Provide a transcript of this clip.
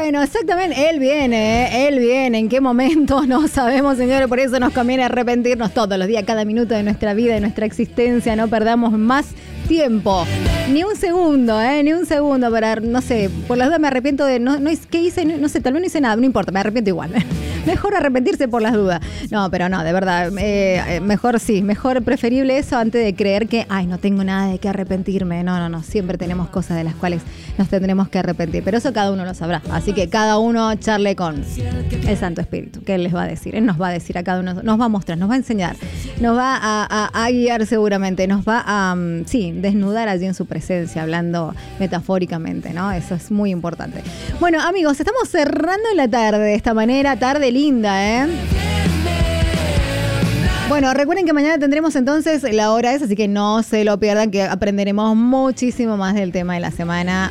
Bueno, exactamente, Él viene, en qué momento no sabemos, señores, por eso nos conviene arrepentirnos todos los días, cada minuto de nuestra vida, de nuestra existencia, no perdamos más tiempo, ni un segundo para, no sé, por las dudas me arrepiento de, ¿qué hice? No sé, tal vez no hice nada, no importa, me arrepiento igual. Mejor arrepentirse por las dudas. No, pero no, de verdad, mejor preferible eso antes de creer que, no tengo nada de qué arrepentirme. No, siempre tenemos cosas de las cuales nos tendremos que arrepentir, pero eso cada uno lo sabrá, así que cada uno charle con el Santo Espíritu, que Él les va a decir, Él nos va a decir a cada uno, nos va a mostrar, nos va a enseñar, nos va a guiar seguramente, nos va a, desnudar allí en su presencia, hablando metafóricamente, ¿no? Eso es muy importante. Bueno, amigos, estamos cerrando la tarde de esta manera, tarde linda, ¿eh? Bueno, recuerden que mañana tendremos entonces la hora esa, así que no se lo pierdan, que aprenderemos muchísimo más del tema de la semana.